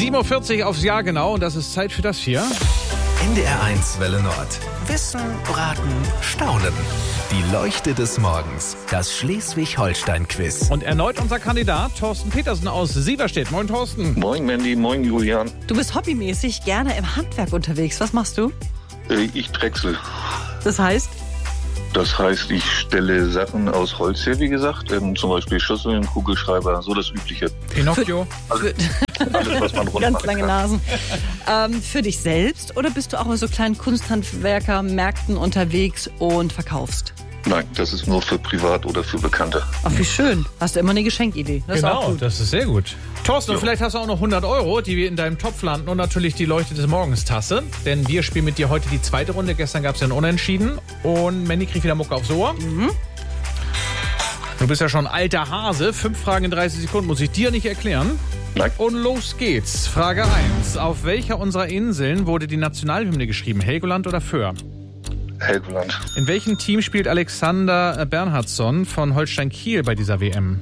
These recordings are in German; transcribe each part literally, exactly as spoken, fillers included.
sieben Uhr vierzig aufs Jahr genau und das ist Zeit für das hier. N D R eins Welle Nord. Wissen, Raten, Staunen. Die Leuchte des Morgens. Das Schleswig-Holstein-Quiz. Und erneut unser Kandidat Thorsten Petersen aus Sieverstedt. Moin Thorsten. Moin Mandy, moin Julian. Du bist hobbymäßig gerne im Handwerk unterwegs. Was machst du? Äh, Ich drechsel. Das heißt? Das heißt, ich stelle Sachen aus Holz her, wie gesagt. Ähm, zum Beispiel Schüsseln, Kugelschreiber, so das Übliche. Pinocchio. Alles, alles was man runter Ganz lange Nasen. Ähm, für dich selbst oder bist du auch mit so kleinen Kunsthandwerker-Märkten unterwegs und verkaufst? Nein, das ist nur für privat oder für Bekannte. Ach, wie schön. Hast du immer eine Geschenkidee. Das ist auch Genau, gut. das ist sehr gut. Thorsten, Ja. vielleicht hast du auch noch hundert Euro, die wir in deinem Topf landen und natürlich die Leuchte des Morgens Tasse. Denn wir spielen mit dir heute die zweite Runde. Gestern gab es ja ein Unentschieden und Mandy kriegt wieder Mucke aufs Ohr. Mhm. Du bist ja schon ein alter Hase. Fünf Fragen in dreißig Sekunden muss ich dir nicht erklären. Nein. Und los geht's. Frage eins. Auf welcher unserer Inseln wurde die Nationalhymne geschrieben? Helgoland oder Föhr? Helgoland. In welchem Team spielt Alexander Bernhardsson von Holstein Kiel bei dieser W M?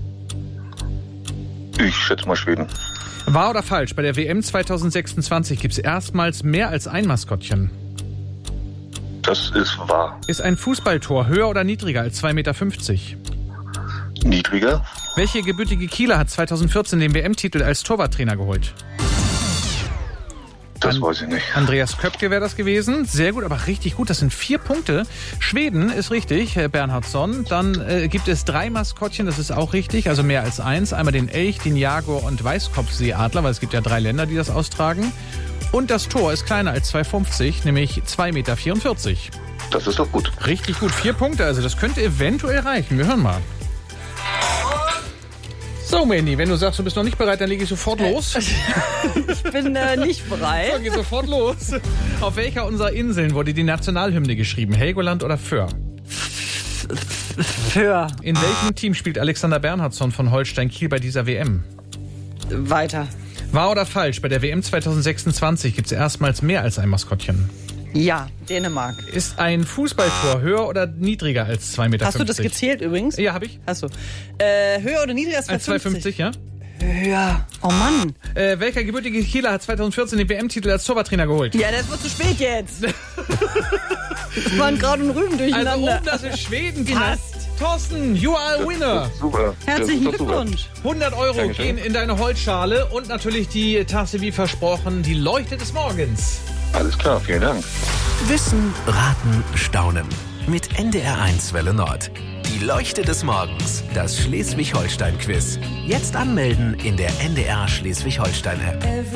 Ich schätze mal Schweden. Wahr oder falsch? Bei der W M zwanzig sechsundzwanzig gibt es erstmals mehr als ein Maskottchen. Das ist wahr. Ist ein Fußballtor höher oder niedriger als zwei Komma fünfzig Meter? Niedriger. Welche gebürtige Kieler hat zwanzig vierzehn den W M-Titel als Torwarttrainer geholt? Das An- weiß ich nicht. Andreas Köpke wäre das gewesen. Sehr gut, aber richtig gut. Das sind vier Punkte. Schweden ist richtig, Herr Bernhardsson. Dann äh, gibt es drei Maskottchen, das ist auch richtig, also mehr als eins. Einmal den Elch, den Jaguar und Weißkopfseeadler, weil es gibt ja drei Länder, die das austragen. Und das Tor ist kleiner als zwei Komma fünfzig, nämlich zwei Komma vierundvierzig Meter. Das ist doch gut. Richtig gut, vier Punkte, also das könnte eventuell reichen. Wir hören mal. So, Mandy, wenn du sagst, du bist noch nicht bereit, dann lege ich sofort los. Ich bin äh, nicht So, bereit. geh sofort los. Auf welcher unserer Inseln wurde die Nationalhymne geschrieben? Helgoland oder Föhr? Für In welchem Team spielt Alexander Bernhardsson von Holstein Kiel bei dieser W M? weiter. Wahr oder falsch? Bei der W M zwanzig sechsundzwanzig gibt es erstmals mehr als ein Maskottchen. Ja, Dänemark. Ist ein Fußballtor höher oder niedriger als zwei Komma fünfzig Meter? Hast du das gezählt übrigens? Ja, habe ich. Hast du. Äh, höher oder niedriger als Als zwei Komma fünfzig, ja. Höher. Oh Mann. Äh, welcher gebürtige Kieler hat zwanzig vierzehn den W M-Titel als Torwarttrainer geholt? Ja, das wird zu spät jetzt. Das waren gerade ein Rüben Also durcheinander. oben, das ist Schweden genannt. Thorsten, you are a winner. Super. Herzlichen Das ist doch super. Glückwunsch. hundert Euro Dankeschön. gehen in deine Holzschale und natürlich die Tasse wie versprochen, die Leuchte des Morgens. Alles klar, vielen Dank. Wissen, Raten, Staunen. Mit N D R eins Welle Nord. Die Leuchte des Morgens. Das Schleswig-Holstein-Quiz. Jetzt anmelden in der N D R Schleswig-Holstein-App.